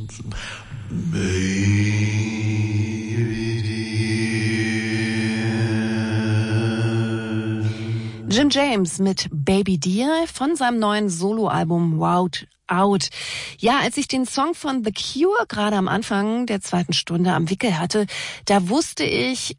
Jim James mit Baby Dear von seinem neuen Soloalbum Wowed Out. Ja, als ich den Song von The Cure gerade am Anfang der 2. Stunde am Wickel hatte, da wusste ich,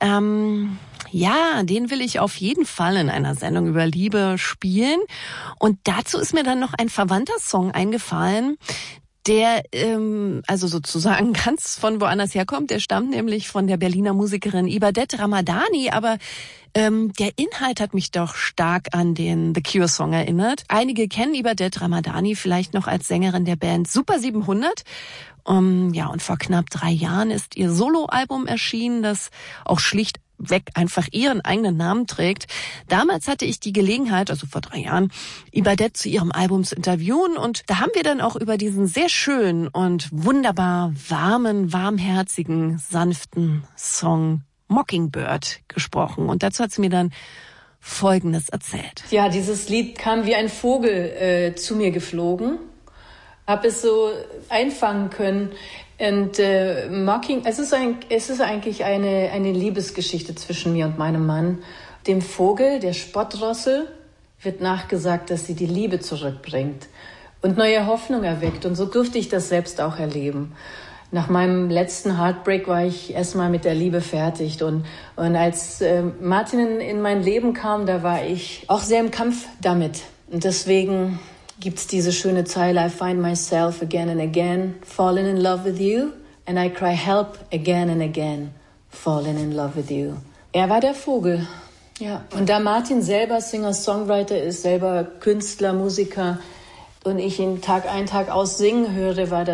ja, den will ich auf jeden Fall in einer Sendung über Liebe spielen. Und dazu ist mir dann noch ein verwandter Song eingefallen, der also sozusagen ganz von woanders herkommt. Der stammt nämlich von der Berliner Musikerin Ibadet Ramadani, aber der Inhalt hat mich doch stark an den The Cure-Song erinnert. Einige kennen Ibadet Ramadani vielleicht noch als Sängerin der Band Super 700. Ja, und vor knapp 3 Jahren ist ihr Soloalbum erschienen, das auch schlichtweg einfach ihren eigenen Namen trägt. Damals hatte ich die Gelegenheit, also vor 3 Jahren, Ibadet zu ihrem Album zu interviewen, und da haben wir dann auch über diesen sehr schönen und wunderbar warmen, warmherzigen, sanften Song Mockingbird gesprochen. Und dazu hat sie mir dann Folgendes erzählt. Ja, dieses Lied kam wie ein Vogel zu mir geflogen. Habe es so einfangen können. Und es ist eigentlich eine Liebesgeschichte zwischen mir und meinem Mann. Dem Vogel, der Spottrossel, wird nachgesagt, dass sie die Liebe zurückbringt und neue Hoffnung erweckt. Und so durfte ich das selbst auch erleben. Nach meinem letzten Heartbreak war ich erstmal mit der Liebe fertig. Und als Martin in mein Leben kam, da war ich auch sehr im Kampf damit. Und deswegen gibt's diese schöne Zeile: I find myself again and again, falling in love with you. And I cry help again and again, falling in love with you. Er war der Vogel, ja. Und da Martin selber Singer-Songwriter ist, selber Künstler, Musiker, und ich ihn Tag ein, Tag aus singen höre, war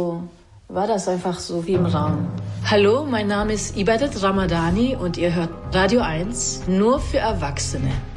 das einfach so wie im Raum. Hallo, mein Name ist Ibadet Ramadani und ihr hört Radio 1 nur für Erwachsene.